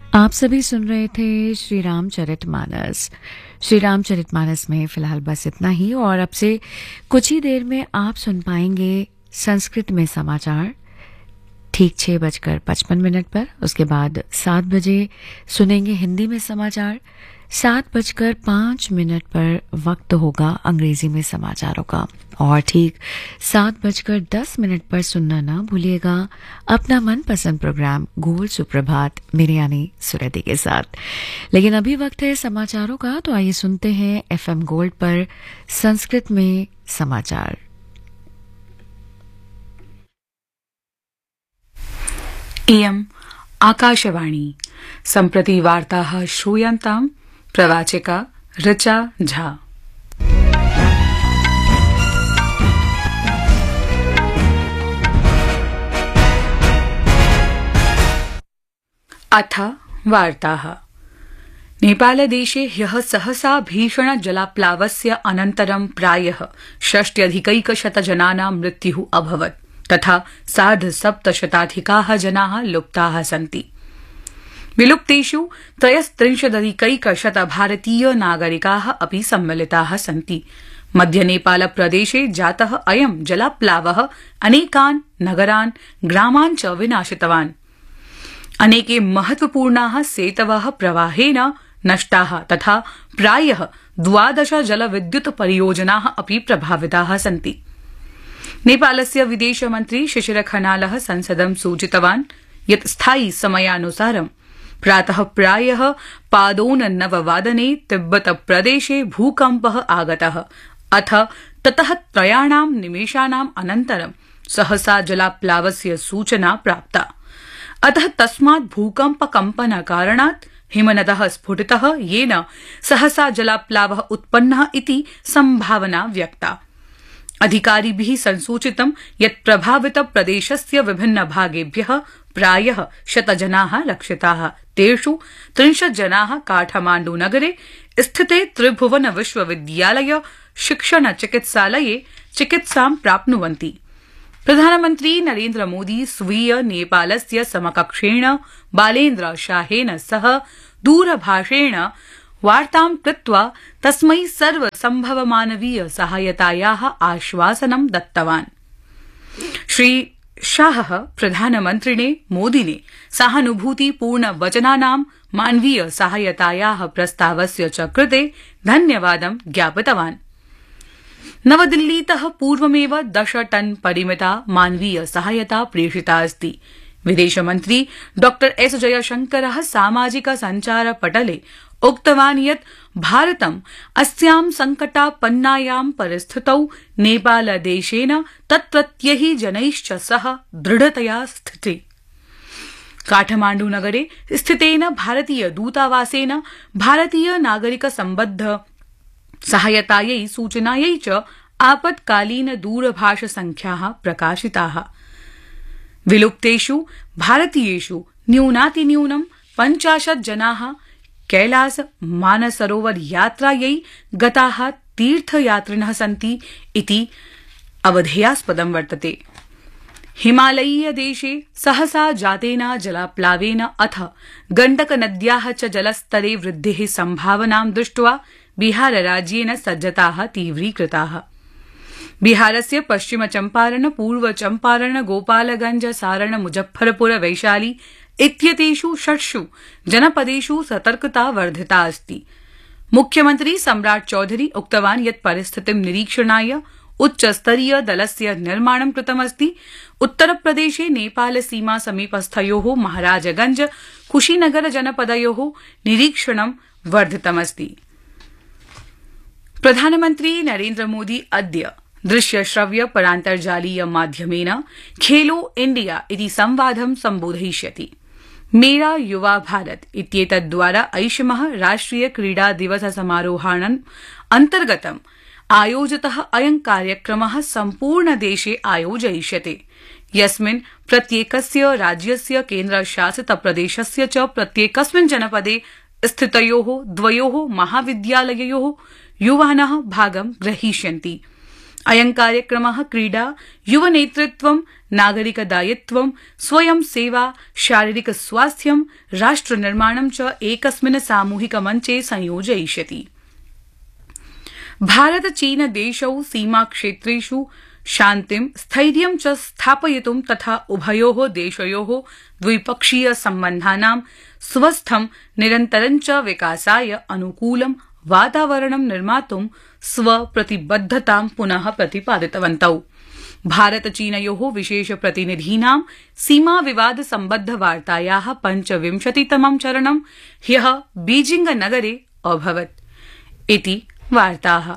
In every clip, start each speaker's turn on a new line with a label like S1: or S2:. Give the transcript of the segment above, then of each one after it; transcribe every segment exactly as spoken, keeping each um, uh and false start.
S1: आप सभी सुन रहे थे श्री रामचरितमानस। श्री रामचरितमानस में फिलहाल बस इतना ही, और अब से कुछ ही देर में आप सुन पाएंगे संस्कृत में समाचार ठीक छह बजकर पचपन मिनट पर। उसके बाद सात बजे सुनेंगे हिंदी में समाचार। सात बजकर पाँच मिनट पर वक्त होगा अंग्रेजी में समाचारों का, और ठीक सात बजकर दस मिनट पर सुनना ना भूलिएगा अपना मनपसंद प्रोग्राम गोल सुप्रभात मेरे यानी सुरति के साथ। लेकिन अभी वक्त है समाचारों का, तो आइए सुनते हैं एफएम गोल्ड पर संस्कृत में समाचार।
S2: इयम् आकाशवाणी। सम्प्रति वार्ताः श्रूयन्ताम्। प्रवाचिका ऋचा झा। अथ वार्ताः। नेपालदेशे ह्यः सहसा भीषण जलाप्लावस्य अनन्तरं प्रायः षष्ट्यधिकैकशत जनानां मृत्युः अभवत्, तथा सार्धसप्तशताधिकाः जनाः लुप्ताः सन्ति। विलुप्तेषु त्रयस्त्रिंशदधिकैकशत भारतीय नागरिकाः अपि सम्मिलिताः सन्ति। मध्यनेपाल प्रदेशे जातः अयं जलाप्लावः अनेकान् नगरान् ग्रामान् च विनाशितवान्। अनेके महत्वपूर्णाः सेतवः प्रवाहेन नष्टाः, तथा प्रायः द्वादश जलविद्युत् परियोजनाः अपि प्रभाविताः सन्ति। नेपालस्य विदेशमन्त्री शिशिर खनालः संसदं सूचितवान् यत् स्थायि समयानुसारं प्रातः प्रायः पादोननववादने तिब्बत प्रदेशे भूकम्पः आगतः, अथ ततः त्रयाणां निमेषाणाम् अनन्तरं सहसा जलाप्लावस्य सूचना प्राप्ता। अतः तस्मात् भूकम्पकम्पनकारणात् हिमनदः स्फुटितः, येन सहसा जलाप्लावः उत्पन्नः इति सम्भावना व्यक्ता। अधिकारिभिः संसूचितं यत् प्रभावित प्रदेशस्य विभिन्न भागेभ्यः प्रायः शतजनाः रक्षिताः। तेषु त्रिंशत् जनाः काठमाण्डू नगरे स्थिते त्रिभुवन विश्वविद्यालय शिक्षण चिकित्सालये चिकित्सां प्राप्नुवन्ति। प्रधानमन्त्री नरेन्द्र मोदी स्वीय नेपालस्य समकक्षेण बालेन्द्र शाहेन सह दूरभाषेण वार्तां कृत्वा तस्मै सर्वसम्भवमानवीय सहायतायाः आश्वासनं दत्तवान्। श्री शाहः प्रधानमन्त्रिणे मोदिने सहानुभूतिपूर्ण वचनानां मानवीय सहायतायाः प्रस्तावस्य च कृते धन्यवादं ज्ञापितवान्। नवदिल्लीतः पूर्वमेव दश टन परिमिता मानवीय सहायता प्रेषिता अस्ति। विदेशमन्त्री डॉ एस जयशंकरः सामाजिक सञ्चार पटले उक्तवान् यत् भारतम् अस्यां संकटापन्नायां परिस्थितौ नेपालदेशेन तत्रत्यैः जनैश्च सह दृढतया स्थिते। काठमाण्डू नगरे स्थितेन भारतीय दूतावासेन भारतीय नागरिक सम्बद्ध सहायतायै सूचनायै च आपत्कालीन दूरभाष संख्याः प्रकाशिताः। विलुप्तेषु भारतीयेषु न्यूनातिन्यूनं पञ्चाशत् जनाः कैलास मानसरोवर यात्रायै गताः तीर्थयात्रिणः सन्ति इति अवधेयास्पदं वर्तते। हिमालयीय देशे सहसा जातेन जलाप्लावेन अथ गण्डक नद्याः च जलस्तरे वृद्धेः सम्भावनां दृष्ट्वा बिहार राज्येन सज्जताः तीव्रीकृताः। बिहारस्य पश्चिम चम्पारण, पूर्व चम्पारण, गोपालगंज, सारण, मुजफ्फरपुर, वैशाली इत्येतेषु षट्सु जनपदेषु सतर्कता वर्धिता अस्ति। मुख्यमन्त्री सम्राट चौधरी उक्तवान् यत् परिस्थितिं निरीक्षणाय उच्चस्तरीय दलस्य निर्माणं कृतमस्ति। उत्तरप्रदेशे नेपाल सीमा समीपस्थयोः महाराजगंज, कुशीनगर जनपदयोः निरीक्षणं वर्धितमस्ति। प्रधानमन्त्री नरेन्द्र मोदी अद्य दृश्य श्रव्य परान्तर्जालीय माध्यमेन खेलो इंडिया इति संवादं सम्बोधयिष्यति। मेरा युवा भारत इत्येतद्वारा ऐषमः राष्ट्रिय क्रीडा दिवस समारोहाणाम् अन्तर्गतम् आयोजितः अयं कार्यक्रमः सम्पूर्ण देशे आयोजयिष्यते, यस्मिन् प्रत्येकस्य राज्यस्य केन्द्रशासित प्रदेशस्य च प्रत्येकस्मिन् जनपदे स्थितयोः द्वयोः महाविद्यालययोः युवानः भागं ग्रहीष्यन्ति। अयं कार्यक्रमः क्रीडा, युवनेतृत्वं, नागरिकदायित्वं, स्वयं सेवा, शारीरिक स्वास्थ्यं, राष्ट्रनिर्माणं च एकस्मिन् सामूहिक मञ्चे संयोजयिष्यति। भारत चीन देशौ सीमाक्षेत्रेषु शान्तिं, स्थैर्यं च स्थापयितुं तथा उभयोः देशयोः द्विपक्षीय सम्बन्धानां स्वस्थं निरन्तरं च विकासाय अनुकूलं वातावरणं निर्मातुं स्वप्रतिबद्धतां पुनः प्रतिपादितवन्तौ। भारत चीनयोः विशेष प्रतिनिधीनां सीमा विवाद सम्बद्ध वार्तायाः पञ्चविंशतितमं चरणं ह्यः बीजिंग नगरे अभवत् इति वार्ताः।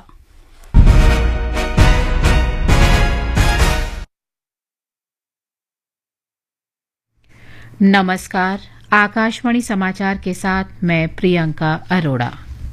S3: नमस्कार, आकाशवाणी समाचार के साथ मैं प्रियंका अरोड़ा।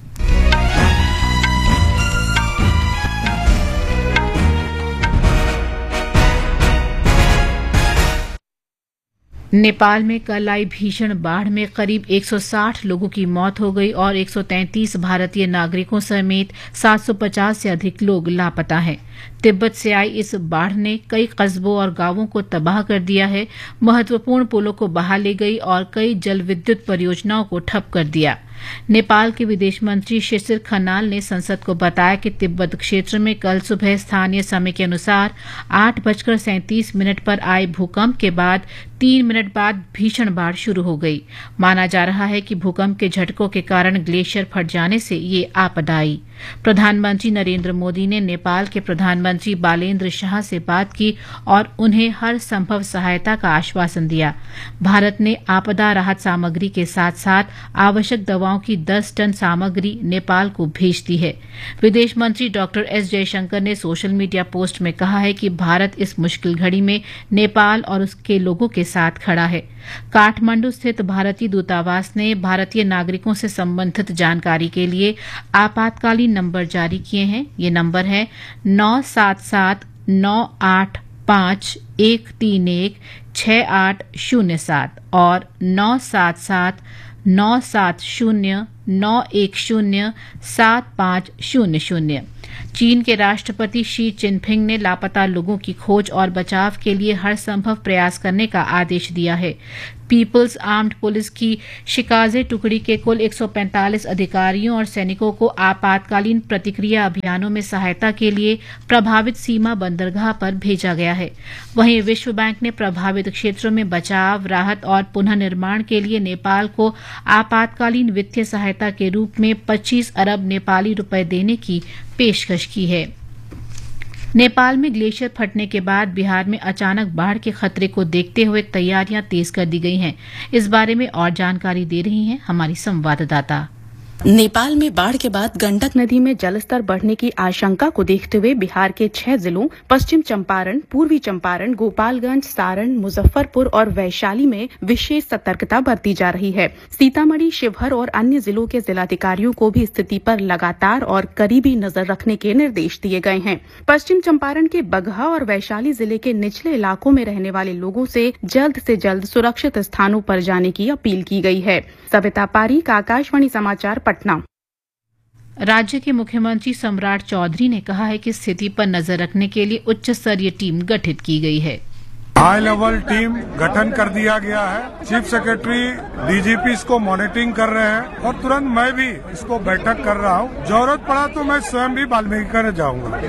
S3: नेपाल में कल आई भीषण बाढ़ में करीब एक सौ साठ लोगों की मौत हो गई और एक सौ तैंतीस भारतीय नागरिकों समेत सात सौ पचास से अधिक लोग लापता हैं। तिब्बत से आई इस बाढ़ ने कई कस्बों और गांवों को तबाह कर दिया है, महत्वपूर्ण पुलों को बहा ले गई और कई जल विद्युत परियोजनाओं को ठप कर दिया। नेपाल के विदेश मंत्री शिशिर खनाल ने संसद को बताया कि तिब्बत क्षेत्र में कल सुबह स्थानीय समय के अनुसार आठ बजकर सैंतीस मिनट पर आए भूकंप के बाद तीन मिनट बाद भीषण बाढ़ शुरू हो गई। माना जा रहा है कि भूकंप के झटकों के कारण ग्लेशियर फट जाने से ये आपदा आई। प्रधानमंत्री नरेंद्र मोदी ने नेपाल के प्रधानमंत्री बालेन्द्र शाह से बात की और उन्हें हर संभव सहायता का आश्वासन दिया। भारत ने आपदा राहत सामग्री के साथ साथ आवश्यक दवाओं की दस टन सामग्री नेपाल को भेज दी है। विदेश मंत्री डॉक्टर एस जयशंकर ने सोशल मीडिया पोस्ट में कहा है कि भारत इस मुश्किल घड़ी में नेपाल और उसके लोगों के साथ खड़ा है। काठमांडू स्थित भारतीय दूतावास ने भारतीय नागरिकों से संबंधित जानकारी के लिए आपातकालीन नंबर जारी किए हैं। ये नंबर है नौ सात सात नौ आठ पाँच एक तीन एक छह आठ शून्य सात और नौ सात सात नौ सात शून्य नौ एक शून्य सात पाँच शून्य शून्य। चीन के राष्ट्रपति शी चिनफिंग ने लापता लोगों की खोज और बचाव के लिए हर संभव प्रयास करने का आदेश दिया है। पीपल्स आर्म्ड पुलिस की शिकाजे टुकड़ी के कुल एक सौ पैंतालीस अधिकारियों और सैनिकों को आपातकालीन प्रतिक्रिया अभियानों में सहायता के लिए प्रभावित सीमा बंदरगाह पर भेजा गया है। वहीं विश्व बैंक ने प्रभावित क्षेत्रों में बचाव, राहत और पुनर्निर्माण के लिए नेपाल को आपातकालीन वित्तीय सहायता के रूप में पच्चीस अरब नेपाली रुपए देने की पेशकश की है। नेपाल में ग्लेशियर फटने के बाद बिहार में अचानक बाढ़ के खतरे को देखते हुए तैयारियां तेज कर दी गई हैं। इस बारे में और जानकारी दे रही हैं हमारी संवाददाता।
S4: नेपाल में बाढ़ के बाद गंडक नदी में जलस्तर बढ़ने की आशंका को देखते हुए बिहार के छह जिलों पश्चिम चंपारण, पूर्वी चंपारण, गोपालगंज, सारण, मुजफ्फरपुर और वैशाली में विशेष सतर्कता बरती जा रही है। सीतामढ़ी, शिवहर और अन्य जिलों के जिलाधिकारियों को भी स्थिति पर लगातार और करीबी नजर रखने के निर्देश दिए गए हैं। पश्चिम चंपारण के बगहा और वैशाली जिले के निचले इलाकों में रहने वाले लोगों से जल्द से जल्द सुरक्षित स्थानों पर जाने की अपील की गई है। सविता पारीक, आकाशवाणी समाचार, पटना।
S3: राज्य के मुख्यमंत्री सम्राट चौधरी ने कहा है कि स्थिति पर नजर रखने के लिए उच्च स्तरीय टीम गठित की गई है।
S5: हाई लेवल टीम गठन कर दिया गया है। चीफ सेक्रेटरी, डीजीपी इसको मॉनिटरिंग कर रहे हैं और तुरंत मैं भी इसको बैठक कर रहा हूँ। जरूरत पड़ा तो मैं स्वयं भी वाल्मीकि जाऊंगा।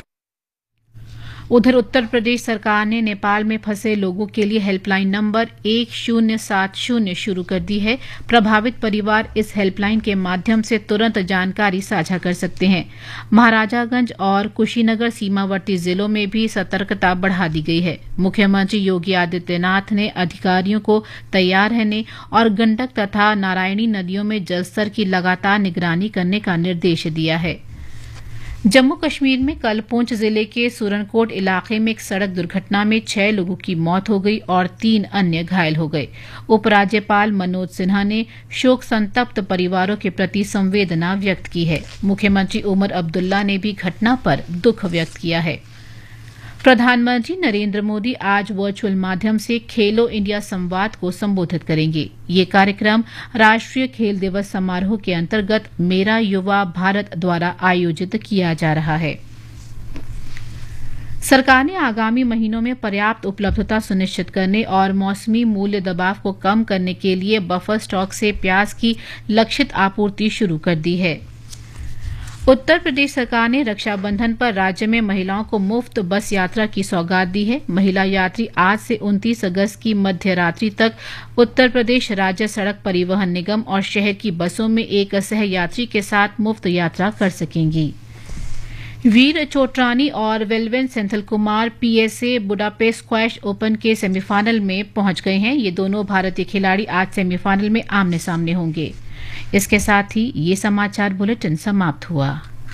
S3: उधर उत्तर प्रदेश सरकार ने नेपाल में फंसे लोगों के लिए हेल्पलाइन नंबर एक शून्य सात शून्य शुरू कर दी है। प्रभावित परिवार इस हेल्पलाइन के माध्यम से तुरंत जानकारी साझा कर सकते हैं। महाराजागंज और कुशीनगर सीमावर्ती जिलों में भी सतर्कता बढ़ा दी गई है। मुख्यमंत्री योगी आदित्यनाथ ने अधिकारियों को तैयार रहने और गंडक तथा नारायणी नदियों में जलस्तर की लगातार निगरानी करने का निर्देश दिया है। जम्मू कश्मीर में कल पुंछ जिले के सुरनकोट इलाके में एक सड़क दुर्घटना में छह लोगों की मौत हो गई और तीन अन्य घायल हो गए। उपराज्यपाल मनोज सिन्हा ने शोक संतप्त परिवारों के प्रति संवेदना व्यक्त की है। मुख्यमंत्री उमर अब्दुल्ला ने भी घटना पर दुख व्यक्त किया है। प्रधानमंत्री नरेंद्र मोदी आज वर्चुअल माध्यम से खेलो इंडिया संवाद को संबोधित करेंगे। ये कार्यक्रम राष्ट्रीय खेल दिवस समारोह के अंतर्गत मेरा युवा भारत द्वारा आयोजित किया जा रहा है। सरकार ने आगामी महीनों में पर्याप्त उपलब्धता सुनिश्चित करने और मौसमी मूल्य दबाव को कम करने के लिए बफर स्टॉक से प्याज की लक्षित आपूर्ति शुरू कर दी है। उत्तर प्रदेश सरकार ने रक्षाबंधन पर राज्य में महिलाओं को मुफ्त बस यात्रा की सौगात दी है। महिला यात्री आज से उनतीस अगस्त की मध्य रात्रि तक उत्तर प्रदेश राज्य सड़क परिवहन निगम और शहर की बसों में एक सह यात्री के साथ मुफ्त यात्रा कर सकेंगी। वीर चोटरानी और वेलवेन Senthil Kumar PSA Budapest squash open के सेमीफाइनल में पहुंच गए हैं। ये दोनों भारतीय खिलाड़ी आज सेमीफाइनल में आमने सामने होंगे। इसके साथ ही ये समाचार बुलेटिन समाप्त हुआ।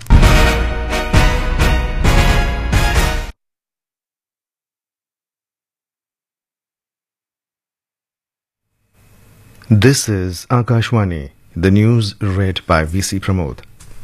S6: This is Akashwani, the news read by V C Pramod.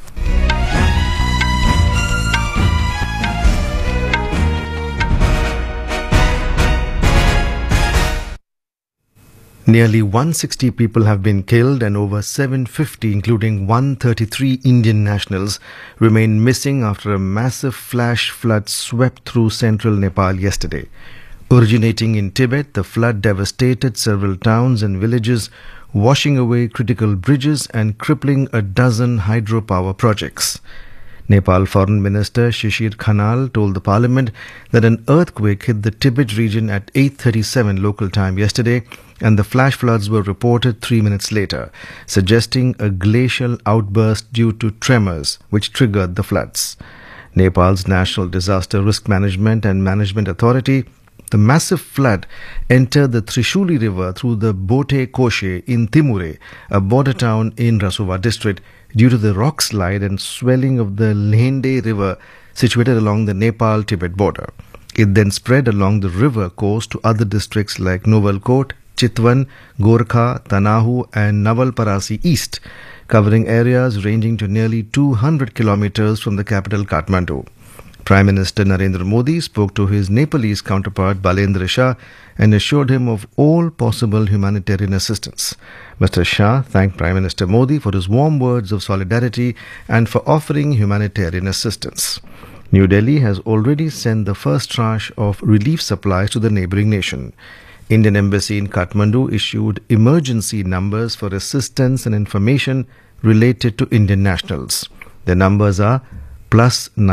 S6: Nearly one hundred sixty people have been killed and over seven hundred fifty, including one hundred thirty-three Indian nationals, remain missing after a massive flash flood swept through central Nepal yesterday. Originating in Tibet, the flood devastated several towns and villages, washing away critical bridges and crippling a dozen hydropower projects. Nepal Foreign Minister Shishir Khanal told the parliament that an earthquake hit the Tibet region at eight thirty-seven local time yesterday, and the flash floods were reported three minutes later, suggesting a glacial outburst due to tremors which triggered the floods. Nepal's National Disaster Risk Management and Management Authority, the massive flood entered the Trishuli River through the Bote Koshe in Timure, a border town in Rasuwa district, due to the rock slide and swelling of the Lhende River situated along the Nepal-Tibet border. It then spread along the river coast to other districts like Novalkot, Chitwan, Gorkha, Tanahu and Nawalparasi East, covering areas ranging to nearly two hundred kilometers from the capital Kathmandu. Prime Minister Narendra Modi spoke to his Nepalese counterpart Balendra Shah and assured him of all possible humanitarian assistance. Mister Shah thanked Prime Minister Modi for his warm words of solidarity and for offering humanitarian assistance. New Delhi has already sent the first tranche of relief supplies to the neighbouring nation. Indian Embassy in Kathmandu issued emergency numbers for assistance and information related to Indian nationals. The numbers are plus